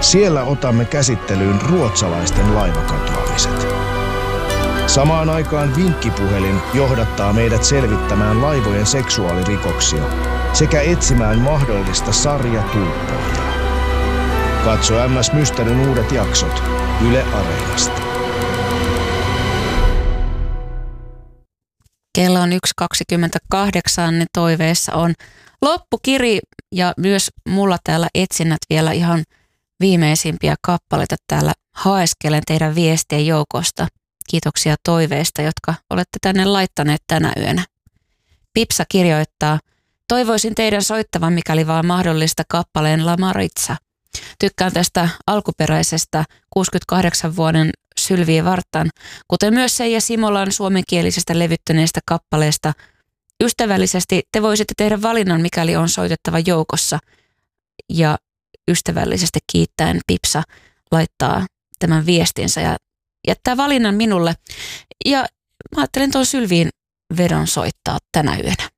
Siellä otamme käsittelyyn ruotsalaisten laivakatoamiset. Samaan aikaan vinkkipuhelin johdattaa meidät selvittämään laivojen seksuaalirikoksia sekä etsimään mahdollista sarjatulppoja. Katso MS Mysterin uudet jaksot Yle Areenasta. Kello on 1.28, niin toiveessa on loppukiri ja myös mulla täällä etsinnät vielä ihan viimeisimpiä kappaleita täällä haeskelen teidän viestien joukosta. Kiitoksia toiveista, jotka olette tänne laittaneet tänä yönä. Pipsa kirjoittaa, toivoisin teidän soittavan, mikäli vaan mahdollista, kappaleen La Maritsa. Tykkään tästä alkuperäisestä 68 vuoden Sylvie Vartan, kuten myös Seija Simolan suomenkielisestä levyttäneestä kappaleesta. Ystävällisesti te voisitte tehdä valinnan, mikäli on soitettava joukossa. Ja ystävällisesti kiittäen Pipsa laittaa tämän viestinsä ja jättää valinnan minulle. Ja mä ajattelen tuon Sylviin vedon soittaa tänä yönä.